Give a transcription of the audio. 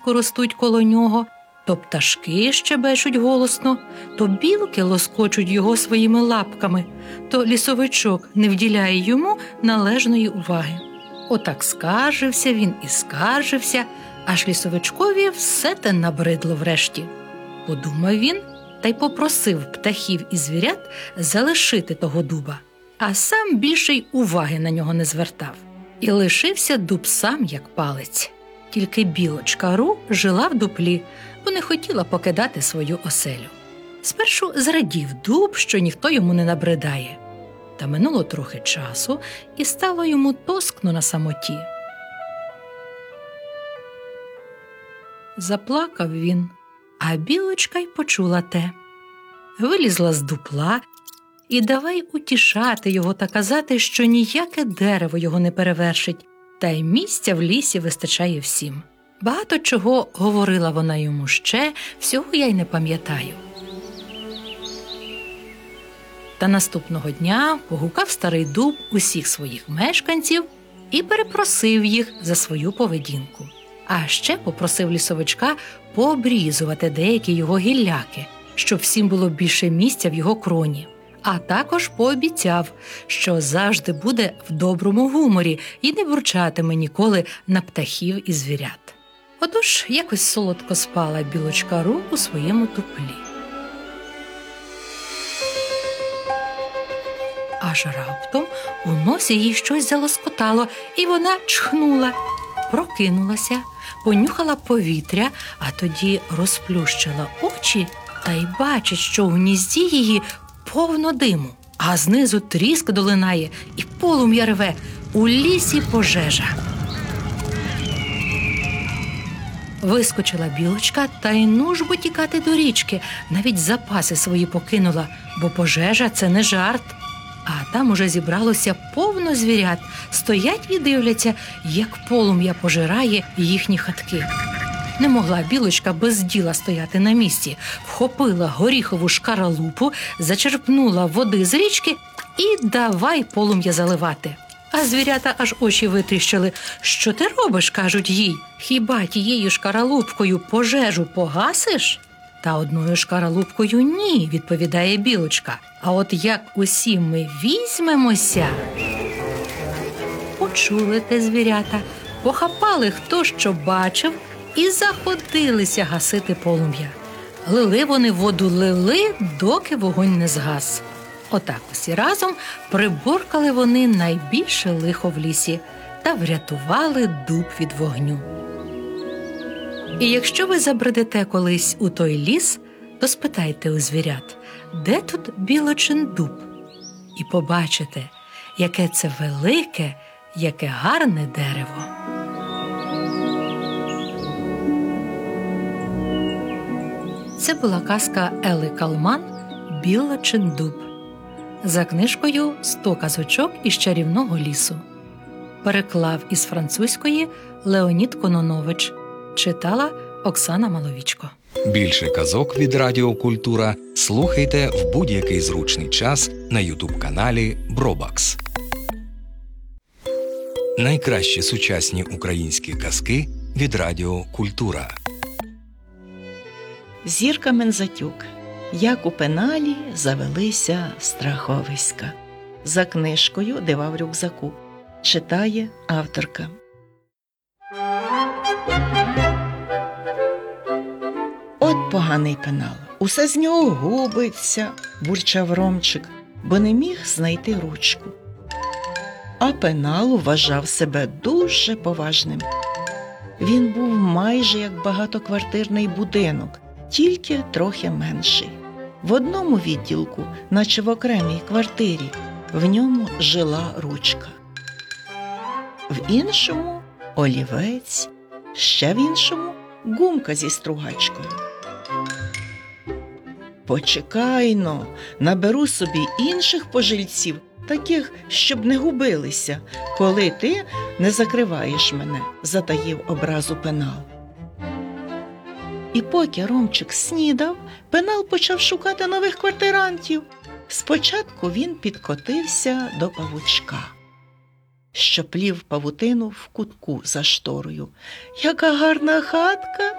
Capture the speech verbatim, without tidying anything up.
низько ростуть коло нього, то пташки щебечуть голосно, то білки лоскочуть його своїми лапками, то лісовичок не вділяє йому належної уваги. Отак скаржився він і скаржився, аж лісовичкові все те набридло врешті. Подумав він та й попросив птахів і звірят залишити того дуба, а сам більше й уваги на нього не звертав. І лишився дуб сам, як палець. Тільки білочка Ру жила в дуплі, бо не хотіла покидати свою оселю. Спершу зрадів дуб, що ніхто йому не набридає. Та минуло трохи часу, і стало йому тоскно на самоті. Заплакав він, а білочка й почула те. Вилізла з дупла і давай утішати його та казати, що ніяке дерево його не перевершить, та й місця в лісі вистачає всім. Багато чого говорила вона йому ще, всього я й не пам'ятаю. Та наступного дня погукав старий дуб усіх своїх мешканців і перепросив їх за свою поведінку. А ще попросив лісовичка пообрізувати деякі його гілляки, щоб всім було більше місця в його кроні. А також пообіцяв, що завжди буде в доброму гуморі і не бурчатиме ніколи на птахів і звірят. Отож, якось солодко спала білочка Ру у своєму дуплі. Аж раптом у носі їй щось залоскотало, і вона чхнула, прокинулася, понюхала повітря, а тоді розплющила очі та й бачить, що у гнізді її повно диму, а знизу тріск долинає і полум'я рве, у лісі пожежа. Вискочила білочка та й нужбо тікати до річки, навіть запаси свої покинула, бо пожежа – це не жарт. А там уже зібралося повно звірят, стоять і дивляться, як полум'я пожирає їхні хатки. Не могла білочка без діла стояти на місці, вхопила горіхову шкаралупу, зачерпнула води з річки і давай полум'я заливати. А звірята аж очі витріщили. «Що ти робиш?» – кажуть їй. «Хіба тією шкаралупкою пожежу погасиш?» «Та одною шкаралупкою ні», – відповідає білочка. «А от як усі ми візьмемося...» Почули те звірята, похапали хто що бачив і заходилися гасити полум'я. Лили вони воду, лили, доки вогонь не згас. Отак усі разом приборкали вони найбільше лихо в лісі та врятували дуб від вогню. І якщо ви забредете колись у той ліс, то спитайте у звірят, де тут білочин дуб? І побачите, яке це велике, яке гарне дерево. Це була казка Ели Калман «Білочин дуб» за книжкою «Сто казочок із чарівного лісу». Переклав із французької Леонід Кононович. Читала Оксана Маловічко. Більше казок від Радіо Культура слухайте в будь-який зручний час на ютуб-каналі Бробакс. Найкращі сучасні українські казки від Радіо Культура. Зірка Мензатюк. Як у пеналі завелися страховиська. За книжкою «Дива в рюкзаку». Читає авторка. От поганий пенал. Усе з нього губиться, бурчав Ромчик, бо не міг знайти ручку. А пенал вважав себе дуже поважним. Він був майже як багатоквартирний будинок, тільки трохи менший. В одному відділку, наче в окремій квартирі, в ньому жила ручка. В іншому – олівець, ще в іншому – гумка зі стругачкою. «Почекай-но, наберу собі інших пожильців, таких, щоб не губилися, коли ти не закриваєш мене», – затаїв образу пенал. І поки Ромчик снідав, пенал почав шукати нових квартирантів. Спочатку він підкотився до павучка, що плів павутину в кутку за шторою. «Яка гарна хатка!»